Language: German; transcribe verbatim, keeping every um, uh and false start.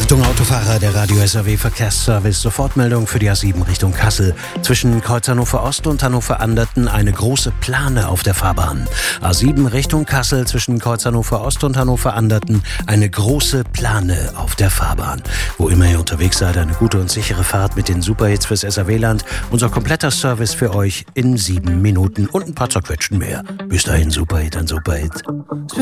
Achtung Autofahrer, der Radio S R W Verkehrsservice. Sofortmeldung für die A sieben Richtung Kassel. Zwischen Kreuz Hannover Ost und Hannover Anderten eine große Plane auf der Fahrbahn. A sieben Richtung Kassel zwischen Kreuz Hannover Ost und Hannover Anderten eine große Plane auf der Fahrbahn. Wo immer ihr unterwegs seid, eine gute und sichere Fahrt mit den Superhits fürs S R W-Land. Unser kompletter Service für euch in sieben Minuten und ein paar zerquetschten mehr. Bis dahin Superhit an Superhit.